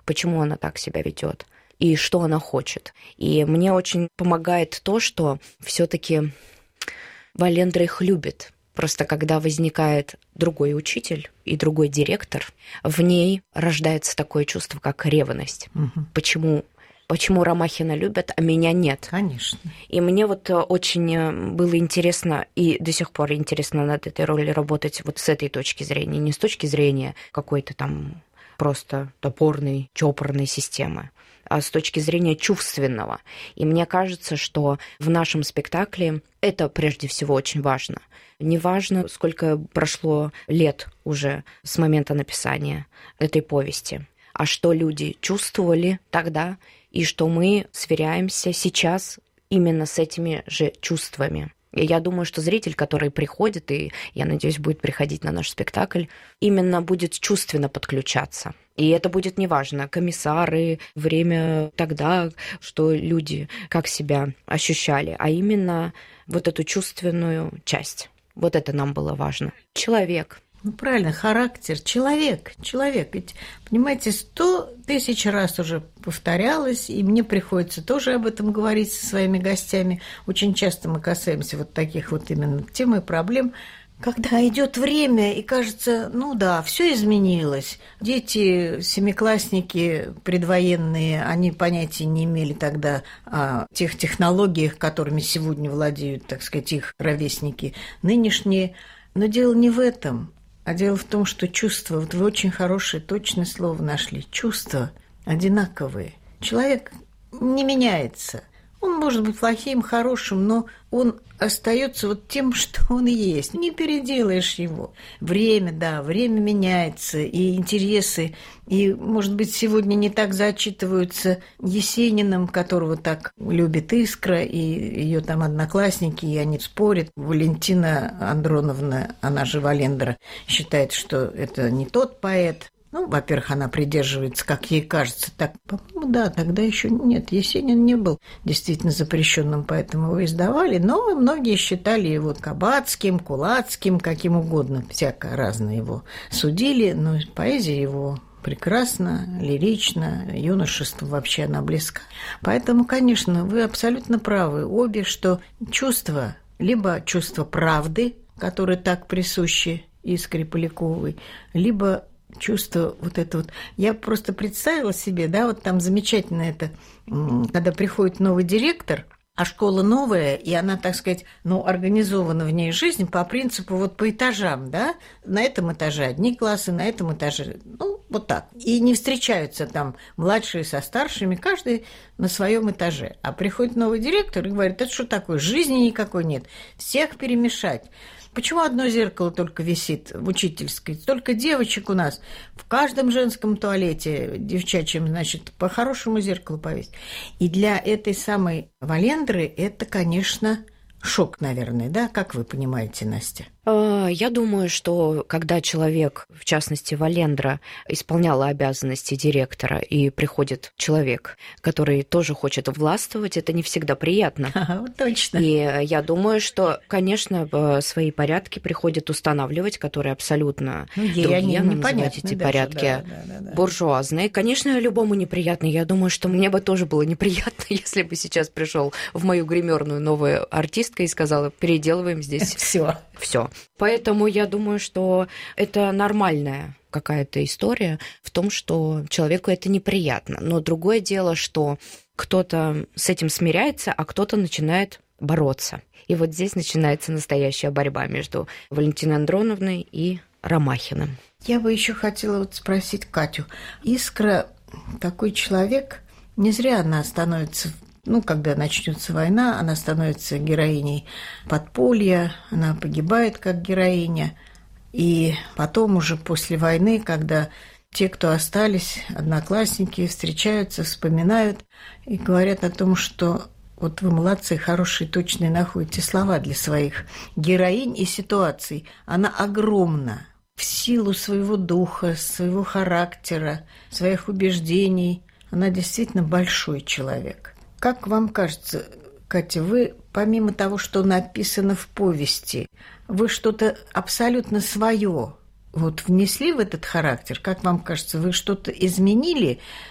почему она так себя ведет и что она хочет. И мне очень помогает то, что все-таки Валендра их любит. Просто когда возникает другой учитель и другой директор, в ней рождается такое чувство, как ревность. Угу. Почему Ромахина любят, а меня нет? Конечно. И мне вот очень было интересно, и до сих пор интересно над этой ролью работать вот с этой точки зрения, не с точки зрения какой-то там просто топорной, чопорной системы, а с точки зрения чувственного. И мне кажется, что в нашем спектакле это прежде всего очень важно. Не важно, сколько прошло лет уже с момента написания этой повести, а что люди чувствовали тогда, и что мы сверяемся сейчас именно с этими же чувствами. И я думаю, что зритель, который приходит, и, я надеюсь, будет приходить на наш спектакль, именно будет чувственно подключаться. И это будет неважно, комиссары, время тогда, что люди как себя ощущали, а именно вот эту чувственную часть. Вот это нам было важно. Человек. Ну, правильно, характер, человек. Ведь, понимаете, 100 000 раз уже повторялось, и мне приходится тоже об этом говорить со своими гостями. Очень часто мы касаемся вот таких вот именно тем и проблем, когда идет время, и кажется, ну да, все изменилось. Дети, семиклассники предвоенные, они понятия не имели тогда о тех технологиях, которыми сегодня владеют, так сказать, их ровесники нынешние. Но дело не в этом. А дело в том, что чувства, вот вы очень хорошее, точное слово нашли, чувства одинаковые. Человек не меняется. Он может быть плохим, хорошим, но он остается вот тем, что он есть. Не переделаешь его. Время меняется, и интересы. И, может быть, сегодня не так зачитываются Есениным, которого так любит Искра, и ее там одноклассники, и они спорят. Валентина Андроновна, она же Валендра, считает, что это не тот поэт. Ну, во-первых, она придерживается, как ей кажется, так, по-моему, да, тогда еще нет, Есенин не был действительно запрещенным, поэтому его издавали, но многие считали его кабацким, кулацким, каким угодно, всяко разно его судили, но поэзия его прекрасна, лирична, юношеству вообще она близка. Поэтому, конечно, вы абсолютно правы, обе, что чувство, либо чувство правды, которое так присуще Искре Поляковой, либо чувство вот это вот. Я просто представила себе, да, вот там замечательно это, когда приходит новый директор, а школа новая, и она, так сказать, организована в ней жизнь по принципу вот по этажам, да, на этом этаже одни классы, на этом этаже, вот так. И не встречаются там младшие со старшими, каждый на своем этаже. А приходит новый директор и говорит, это что такое, жизни никакой нет, всех перемешать. Почему одно зеркало только висит в учительской? Столько девочек у нас. В каждом женском туалете девчачьем, значит, по хорошему зеркалу повесить. И для этой самой Валендры это, конечно, шок, наверное, да? Как вы понимаете, Настя? Я думаю, что когда человек, в частности Валендра, исполняла обязанности директора, и приходит человек, который тоже хочет властвовать, это не всегда приятно. Точно. И я думаю, что, конечно, свои порядки приходят устанавливать, которые абсолютно другие, называть эти порядки буржуазные. Конечно, любому неприятно. Я думаю, что мне бы тоже было неприятно, если бы сейчас пришел в мою гримерную новая артистка и сказала, переделываем здесь все. Поэтому я думаю, что это нормальная какая-то история в том, что человеку это неприятно. Но другое дело, что кто-то с этим смиряется, а кто-то начинает бороться. И вот здесь начинается настоящая борьба между Валентиной Андроновной и Ромахиным. Я бы еще хотела спросить Катю. Искра такой человек, не зря она становится... когда начнется война, она становится героиней подполья, она погибает как героиня. И потом уже после войны, когда те, кто остались, одноклассники, встречаются, вспоминают и говорят о том, что вот вы молодцы, хорошие, точные находите слова для своих героинь и ситуаций. Она огромна в силу своего духа, своего характера, своих убеждений. Она действительно большой человек. Как вам кажется, Катя, вы, помимо того, что написано в повести, вы что-то абсолютно свое внесли в этот характер? Как вам кажется, вы что-то изменили